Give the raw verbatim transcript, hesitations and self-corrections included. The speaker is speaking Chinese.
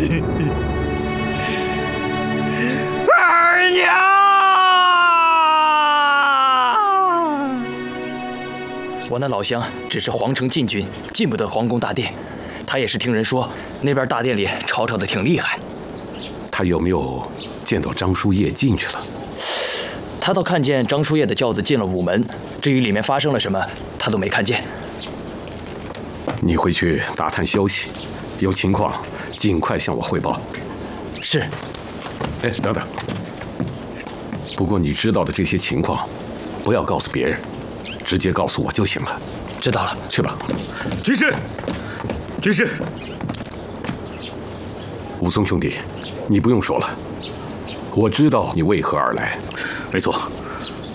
二娘， 我那老乡只是皇城禁军，进不得皇宫大殿。他也是听人说，那边大殿里吵吵的挺厉害。 他有没有见到张叔夜进去了？ 他倒看见张叔夜的轿子进了午门，至于里面发生了什么，他都没看见。 你回去打探消息，有情况尽快向我汇报。 是。 哎，等等。不过你知道的这些情况，不要告诉别人，直接告诉我就行了。 知道了， 去吧。 军师，军师， 武松兄弟，你不用说了，我知道你为何而来。 没错，